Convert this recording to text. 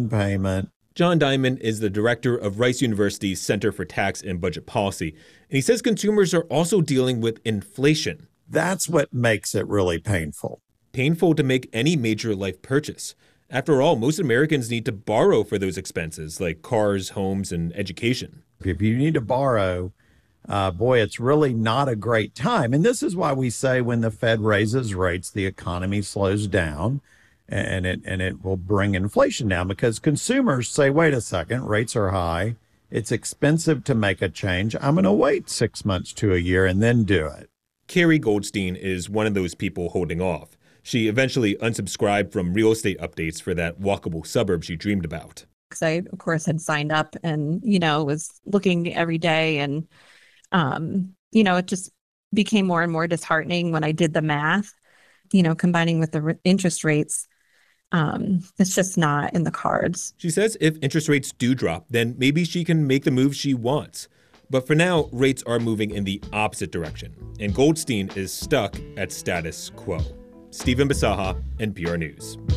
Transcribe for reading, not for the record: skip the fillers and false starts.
down payment. John Diamond is the director of Rice University's Center for Tax and Budget Policy, and he says consumers are also dealing with inflation. That's what makes it really painful. Painful to make any major life purchase. After all, most Americans need to borrow for those expenses, like cars, homes, and education. If you need to borrow, boy, it's really not a great time. And this is why we say when the Fed raises rates, the economy slows down and it will bring inflation down, because consumers say, wait a second, rates are high. It's expensive to make a change. I'm going to wait 6 months to a year and then do it. Carrie Goldstein is one of those people holding off. She eventually unsubscribed from real estate updates for that walkable suburb she dreamed about. Because I, of course, had signed up and, was looking every day. And, it just became more and more disheartening when I did the math, combining with the interest rates. It's just not in the cards. She says if interest rates do drop, then maybe she can make the move she wants. But for now, rates are moving in the opposite direction, and Goldstein is stuck at status quo. Stephen Bisaha, NPR News.